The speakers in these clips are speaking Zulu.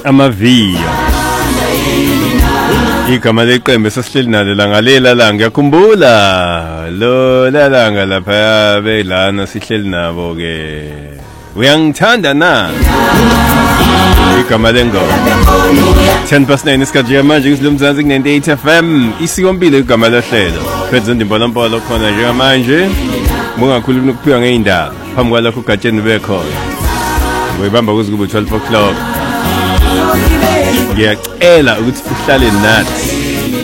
Amaviyo igama leqembu esasihleli nalo langalela la ngiyakhumbula lo lalanga lapha belana sihleli nabo ke uyangithanda na igama lengoma 10:09 isikhathi manje ngisilumzansi ku98 FM isikompilo igama lohlelo phezulu ndimbolampola khona njengamanje mungakhuluma ukuphiwa ngeindaba phambi kwalokho ugatsheni bekhona uyibamba kuze kube 12 o'clock ngiyacela ukuthi uhlale nathi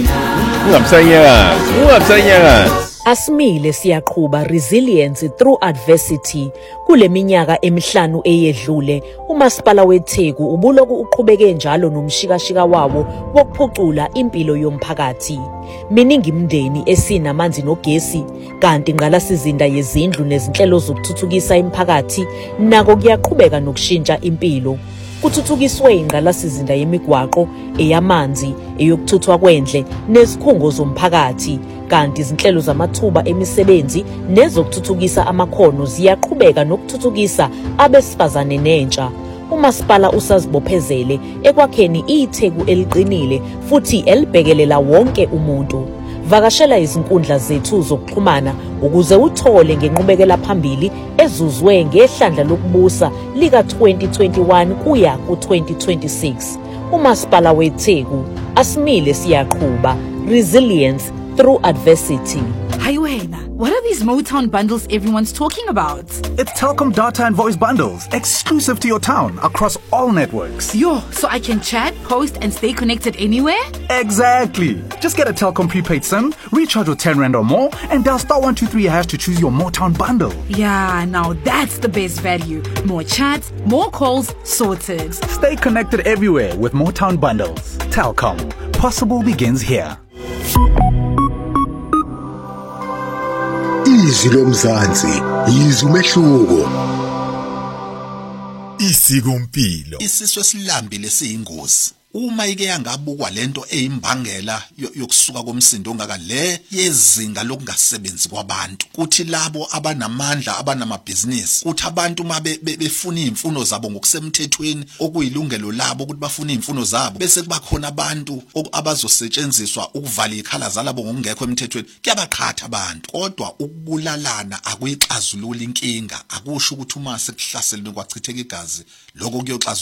ungabusanyakazi Asimile siyaqhubha resilience through adversity kuleminyaka emihlanu eyedlule umasipala weTheku ubuloku uqhubeke njalo nomshikashika wawo wokuphucula impilo yomphakathi miningi imndeni esinamanzi nogesi kanti ingqalasizinda yezindlu nezinhlelo zokuthuthukisa imiphakathi nako kuyaqhubeka nokushintsha impilo kuthuthukiswe ingqalasizinda yemigwaqo eyamanzi eyokuthuthwa kwendle nezikhungo zomphakathi kanti izinhlelo zamathuba emisebenzi nezokuthuthukisa amakhono ziyaqhubeka nokuthuthukisa abesifazane nentsha umasipala usazibophezele ekwakheni iTheku eliqinile futhi elibhekelela wonke umuntu vakashela izinkundla zethu zokuxhumana ukuze uthole ngenqubekela phambili ezuzwe ngehlandla lokubusa lika 2021 kuya ku2026 umasipala weTheku asimile siyaqhubha resilience through adversity. Hi wena, what are these Motown bundles everyone's talking about? It's Telkom data and voice bundles, exclusive to your town, across all networks. Yo, so I can chat, post and stay connected anywhere? Exactly. Just get a Telkom prepaid SIM, recharge with 10 Rand or more, and dial *123# to choose your Motown bundle. Yeah, now that's the best value. More chats, more calls, sorted. Stay connected everywhere with Motown bundles. Telkom. Possible begins here. Izwi lomzansi yizwi umehluko isikompilo isizwe silambile siyingozi uma ike yangabukwa lento eyimbangela yokusuka komsindo ongaka le yezinga lokungasebenzi kwabantu kuthi labo abanamandla abanamabhizinisi kuthi abantu befuna imfuno zabo ngokusemthethweni okuyilungelo labo ukuthi bafuna imfuno zabo bese kuba khona abantu abazosetshenziswa ukuvala ikhala zalabo ngokungekho emthethweni kuyabaqhatha abantu kodwa ukubulalana akuyixazulula inkinga akusho ukuthi uma sekuhlaselwe kwachitheka igazi lokho kuyoxazulula